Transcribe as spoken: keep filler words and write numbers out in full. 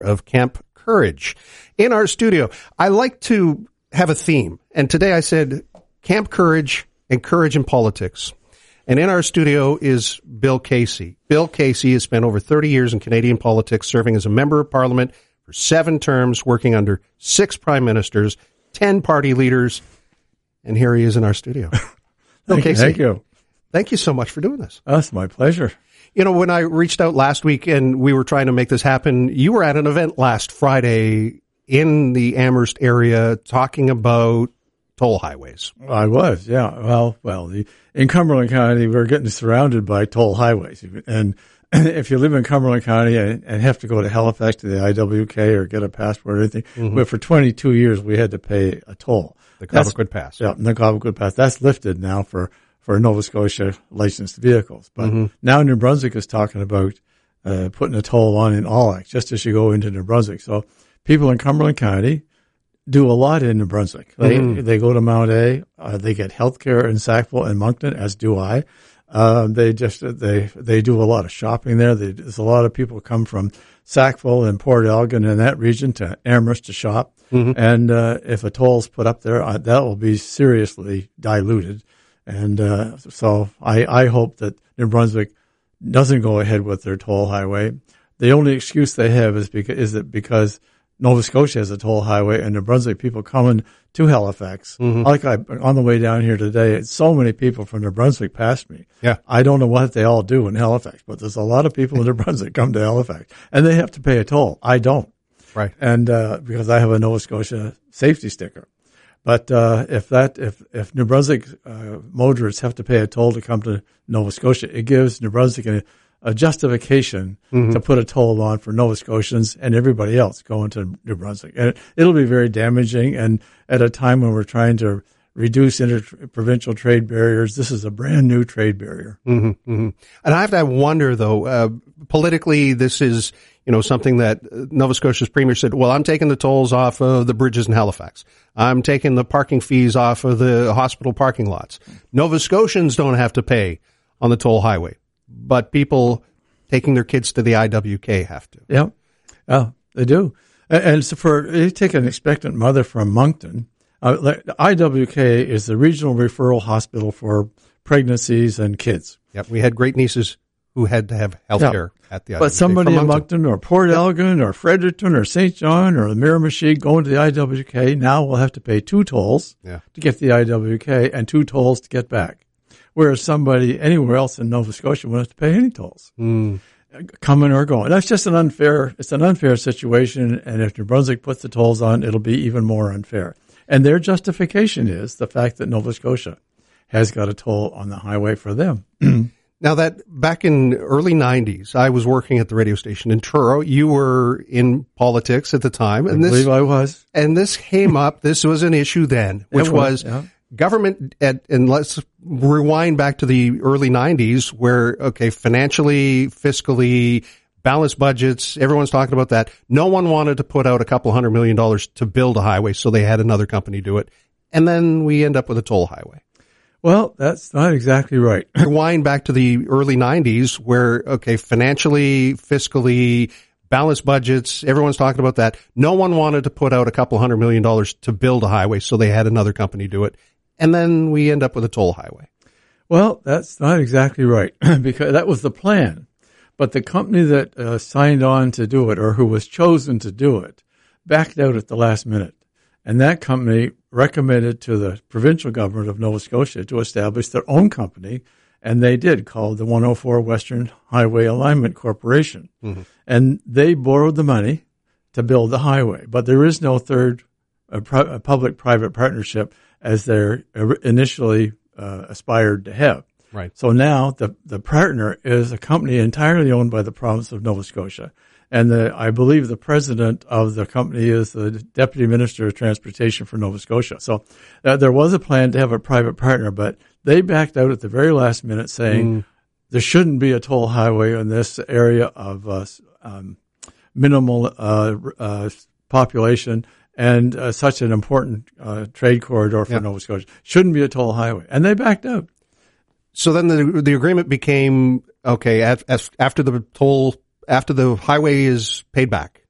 of Camp Courage in our studio. I like to have a theme, and today I said Camp Courage and Courage in Politics. And in our studio is Bill Casey. Bill Casey has spent over thirty years in Canadian politics, serving as a member of Parliament for seven terms, working under six prime ministers, ten party leaders, and here he is in our studio. Bill Thank Casey, you. Thank you. Thank you so much for doing this. Oh, it's my pleasure. You know, when I reached out last week and we were trying to make this happen, you were at an event last Friday in the Amherst area talking about toll highways. I was, yeah. Well, well, the, in Cumberland County, we're getting surrounded by toll highways. And if you live in Cumberland County and, and have to go to Halifax to the I W K or get a passport or anything, mm-hmm. but for twenty-two years we had to pay a toll. The Cobequid Pass. Yeah, the Cobequid Pass. That's lifted now for, for Nova Scotia licensed vehicles. But mm-hmm. now New Brunswick is talking about uh, putting a toll on in Allac, just as you go into New Brunswick. So people in Cumberland County do a lot in New Brunswick. They mm-hmm. they go to Mount A. Uh, they get health care in Sackville and Moncton, as do I. Um, they just they they do a lot of shopping there. They, there's a lot of people come from Sackville and Port Elgin and that region to Amherst to shop. Mm-hmm. And uh, if a toll's put up there, uh, that will be seriously diluted. And uh, so I, I hope that New Brunswick doesn't go ahead with their toll highway. The only excuse they have is because is that because Nova Scotia has a toll highway, and New Brunswick people coming to Halifax. Mm-hmm. Like I, on the way down here today, so many people from New Brunswick passed me. Yeah. I don't know what they all do in Halifax, but there's a lot of people in New Brunswick come to Halifax, and they have to pay a toll. I don't. Right. And, uh, because I have a Nova Scotia safety sticker. But, uh, if that, if, if New Brunswick, uh, motorists have to pay a toll to come to Nova Scotia, it gives New Brunswick a, a justification mm-hmm. to put a toll on for Nova Scotians and everybody else going to New Brunswick. And it, it'll be very damaging. And at a time when we're trying to reduce interprovincial trade barriers, this is a brand new trade barrier. Mm-hmm, mm-hmm. And I have to wonder, though, uh, politically, this is, you know, something that Nova Scotia's premier said, well, I'm taking the tolls off of the bridges in Halifax. I'm taking the parking fees off of the hospital parking lots. Nova Scotians don't have to pay on the toll highway, but people taking their kids to the I W K have to. Yeah, oh, they do. And so for, you take an expectant mother from Moncton, uh, the I W K is the regional referral hospital for pregnancies and kids. Yep, we had great nieces who had to have health care yeah. at the I W K. But somebody in Moncton or Port yep. Elgin or Fredericton or Saint John or Miramichi going to the I W K now will have to pay two tolls yeah. to get to the I W K and two tolls to get back. Whereas somebody anywhere else in Nova Scotia won't have to pay any tolls. Mm. Coming or going. That's just an unfair, it's an unfair situation. And if New Brunswick puts the tolls on, it'll be even more unfair. And their justification is the fact that Nova Scotia has got a toll on the highway for them. Now that back in early nineties, I was working at the radio station in Truro. You were in politics at the time. And I this, believe I was. And this came up, this was an issue then, which it was, was yeah. government at, and let's rewind back to the early nineties where, okay, financially, fiscally, balanced budgets, everyone's talking about that. No one wanted to put out a couple hundred million dollars to build a highway, so they had another company do it. And then we end up with a toll highway. Well, that's not exactly right. Rewind back to the early nineties where, okay, financially, fiscally, balanced budgets, everyone's talking about that. No one wanted to put out a couple hundred million dollars to build a highway, so they had another company do it. And then we end up with a toll highway. Well, that's not exactly right because that was the plan. But the company that uh, signed on to do it or who was chosen to do it backed out at the last minute. And that company recommended to the provincial government of Nova Scotia to establish their own company, and they did, called the one oh four Western Highway Alignment Corporation. Mm-hmm. And they borrowed the money to build the highway. But there is no third uh, pri- public-private partnership as they initially uh, aspired to have. Right. So now the, the partner is a company entirely owned by the province of Nova Scotia. And the, I believe the president of the company is the Deputy Minister of Transportation for Nova Scotia. So uh, there was a plan to have a private partner, but they backed out at the very last minute saying mm. there shouldn't be a toll highway in this area of uh, um, minimal uh, uh, population and uh, such an important uh, trade corridor for yep. Nova Scotia. Shouldn't be a toll highway. And they backed out. So then the the agreement became, okay, at, as, after the toll, after the highway is paid back,